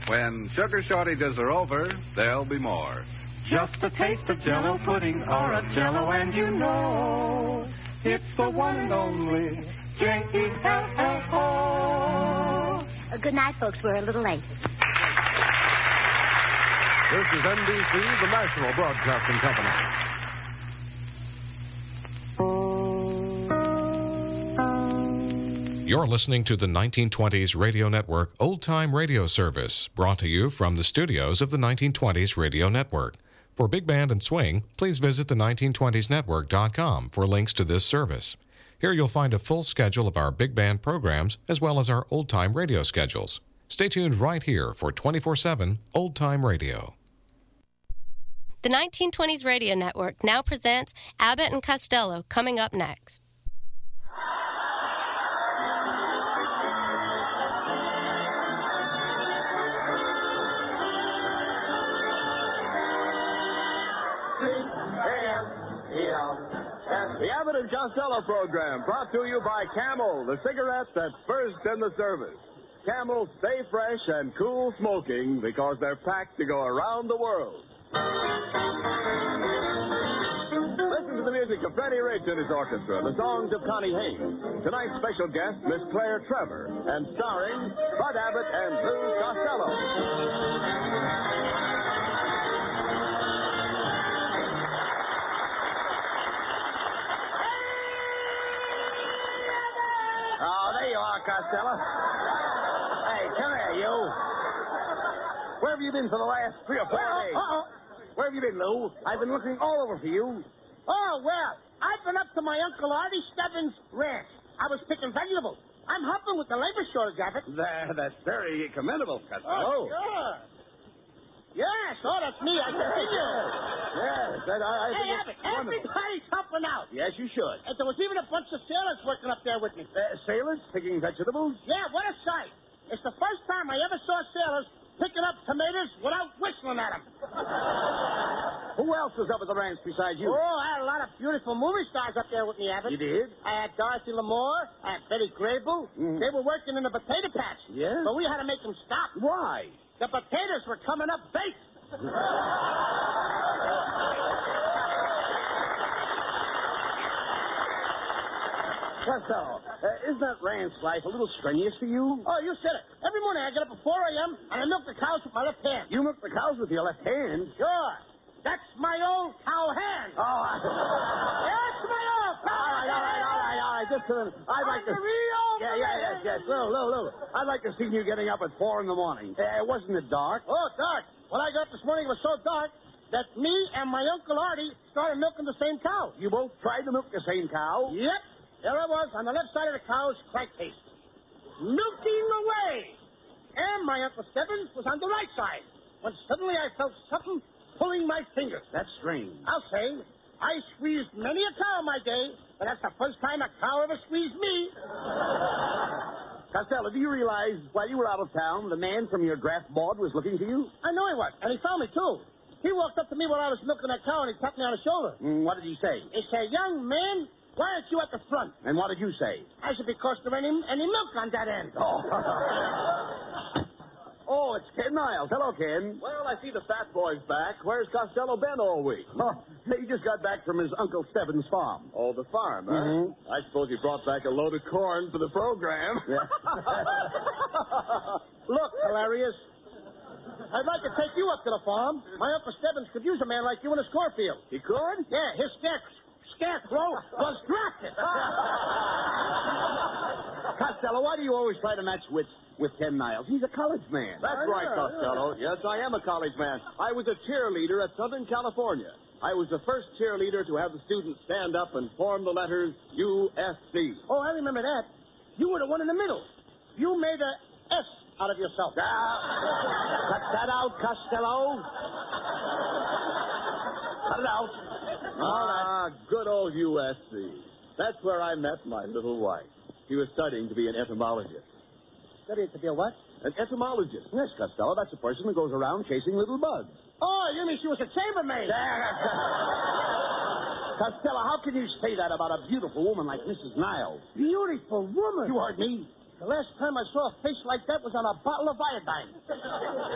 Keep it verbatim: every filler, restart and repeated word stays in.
When sugar shortages are over, there'll be more. Just a taste of Jell-O pudding or a Jell-O and you know it's the one and only J E L L O. Uh, good night, folks. We're a little late. This is N B C, the National Broadcasting Company. You're listening to the nineteen twenties Radio Network Old Time Radio Service, brought to you from the studios of the nineteen twenties Radio Network. For Big Band and Swing, please visit the nineteen twenties network dot com for links to this service. Here you'll find a full schedule of our big band programs as well as our old-time radio schedules. Stay tuned right here for twenty-four seven Old Time Radio. The nineteen twenties Radio Network now presents Abbott and Costello, coming up next. The Abbott and Costello program, brought to you by Camel, the cigarette that's first in the service. Camel, stay fresh and cool smoking because they're packed to go around the world. Listen to the music of Freddie Rich and his orchestra, the songs of Connie Haynes. Tonight's special guest, Miss Claire Trevor, and starring Bud Abbott and Lou Costello. Oh, there you are, Costello. Hey, come here, you. Where have you been for the last three or four days? Uh-oh. Where have you been, Lou? I've been looking all over for you. Oh, well, I've been up to my Uncle Artie Stebbins' ranch. I was picking vegetables. I'm helping with the labor shortage, Abbott. That, that's very commendable, Oh, Costello. sure. Yes, oh, that's me. I can see you. Yes, that, I, I Hey, think Abbott, it's wonderful. everybody's helping out. Yes, you should. And there was even a bunch of sailors working up there with me. Uh, sailors picking vegetables? Yeah, what a sight. It's the first time I ever saw sailors picking up tomatoes without whistling at them. Who else was up at the ranch besides you? Oh, I had a lot of beautiful movie stars up there with me, Abbott. You did? I had Dorothy Lamour, I had Betty Grable. Mm. They were working in the potato patch. Yes? But we had to make them stop. Why? The potatoes were coming up baked. Costello, uh, isn't that ranch life a little strenuous for you? Oh, you said it. Every morning I get up at four a.m. and I milk the cows with my left hand. You milk the cows with your left hand? Sure. That's my old cow hand. Oh, I... That's my old cow All right, all right, all right, all right. Just, uh, I'd like to... Yeah, yeah, yes, yes. Lou, Lou, Lou. I'd like to see you getting up at four in the morning. Uh, wasn't it dark? Oh, dark. When I got up this morning, it was so dark that me and my Uncle Artie started milking the same cow. You both tried to milk the same cow? Yep. There I was on the left side of the cow's crankcase, milking away. And my Uncle Stebbins was on the right side, when suddenly I felt something pulling my fingers. That's strange. I'll say, I squeezed many a cow in my day, but that's the first time a cow ever squeezed me. Costello, do you realize while you were out of town, the man from your draft board was looking for you? I know he was, and he found me, too. He walked up to me while I was milking that cow, and he tapped me on the shoulder. Mm, what did he say? He said, young man, why aren't you at the front? And what did you say? I said, because there ain't any, any milk on that end. Oh. Oh, it's Ken Niles. Hello, Ken. Well, I see the fat boy's back. Where's Costello been all week? Oh, he just got back from his Uncle Stebbins' farm. Oh, the farm, huh? Mhm. I suppose he brought back a load of corn for the program. Yeah. Look, hilarious. I'd like to take you up to the farm. My Uncle Stebbins could use a man like you in his cornfield. He could? Yeah, his scare, scarecrow was drafted. Costello, why do you always try to match wits with Ken Niles? He's a college man. That's right, Costello. Yes, I am a college man. I was a cheerleader at Southern California. I was the first cheerleader to have the students stand up and form the letters U S C. Oh, I remember that. You were the one in the middle. You made a S out of yourself. Ah, cut that out, Costello. Cut it out. Ah, good old U S C. That's where I met my little wife. She was studying to be an entomologist. Studying to be a what? An entomologist. Yes, Costello, that's a person who goes around chasing little bugs. Oh, you mean she was a chambermaid? Costello, how can you say that about a beautiful woman like Missus Niles? Beautiful woman. You heard me. The last time I saw a face like that was on a bottle of iodine.